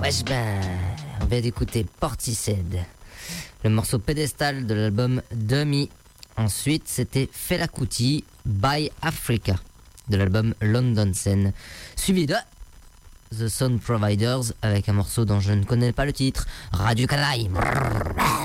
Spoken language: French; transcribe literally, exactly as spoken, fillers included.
Wesh ben, on vient d'écouter Portishead, le morceau pédestal de l'album Dummy. Ensuite, c'était Fela Kuti, By Africa, de l'album London Scene, suivi de The Sound Providers avec un morceau dont je ne connais pas le titre, Radio Canaille.